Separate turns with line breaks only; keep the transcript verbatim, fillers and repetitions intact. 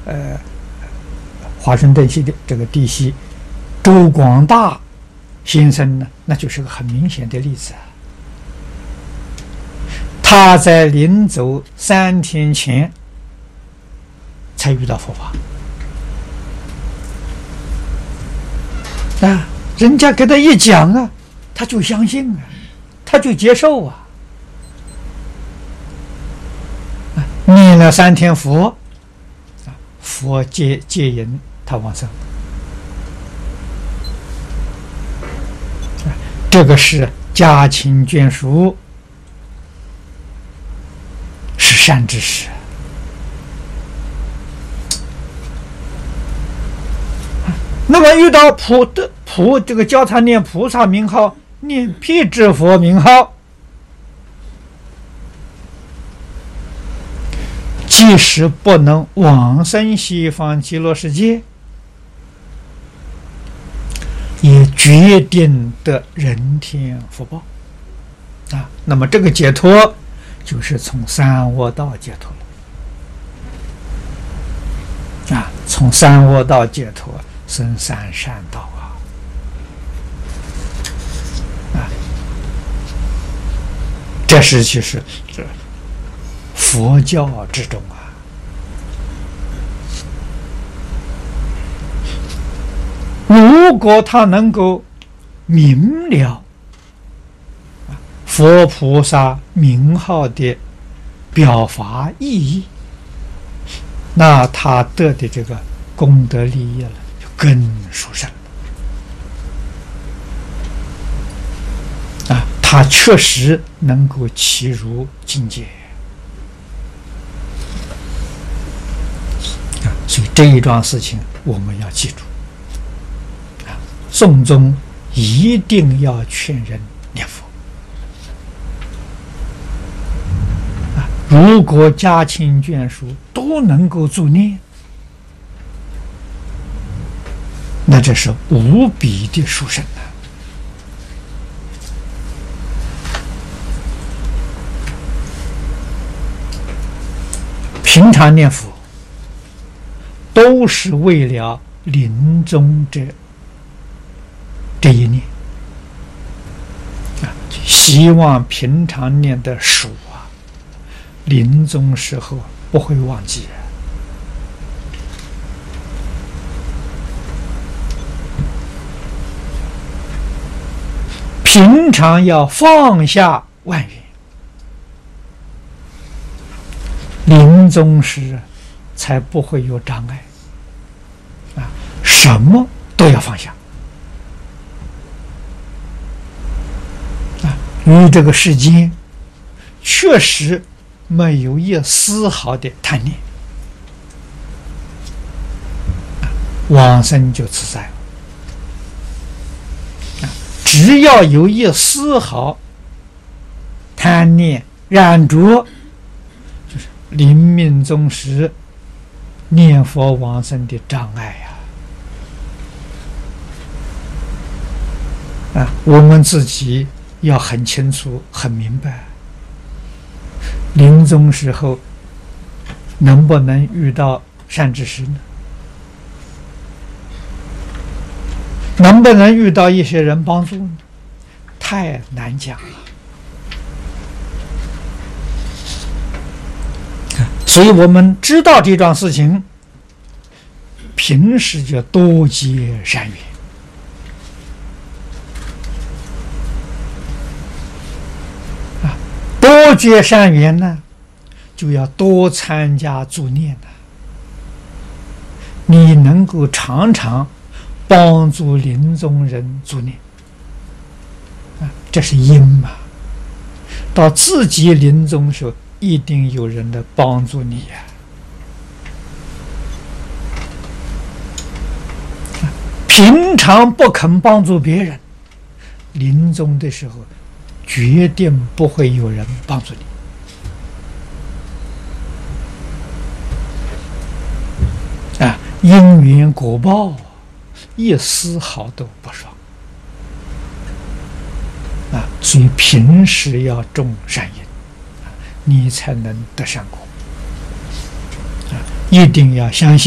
呃华盛顿系的这个弟媳周广大先生呢，那就是个很明显的例子啊。他在临走三天前才遇到佛法啊，人家给他一讲啊，他就相信啊，他就接受啊。啊，念了三天佛，啊，佛接接引他往生。啊，这个是家亲眷属，是善知识。那么遇到普的普这个教他念菩萨名号，念辟支佛名号，即使不能往生西方极乐世界，也决定得人天福报啊。那么这个解脱就是从三恶道解脱了啊，从三恶道解脱生三善道啊！啊，这是其实这佛教之中啊，如果他能够明了佛菩萨名号的表法意义，那他得的这个功德利益了更殊胜啊！他确实能够契入境界啊！所以这一桩事情我们要记住啊！诵宗一定要劝人念佛啊！如果家亲眷属都能够助念，那这是无比的殊胜啊！平常念佛都是为了临终这这一念啊，希望平常念的熟啊，临终时候不会忘记啊。平常要放下万缘，临终时才不会有障碍啊！什么都要放下啊！与这个世间确实没有一丝毫的贪念啊，往生就自在了。只要有一丝毫贪念染着，就是临命终时念佛往生的障碍呀！啊，我们自己要很清楚、很明白，临终时候能不能遇到善知识呢？能不能遇到一些人帮助呢？太难讲了。所以我们知道这桩事情，平时就多结善缘啊，多结善缘呢，就要多参加助念啊。你能够常常帮助临终人助念啊，这是因嘛。到自己临终时候，一定有人来帮助你呀、啊。平常不肯帮助别人，临终的时候，决定不会有人帮助你啊。因缘果报，一丝毫都不爽啊！所以平时要种善因，啊，你才能得善果啊！一定要相信。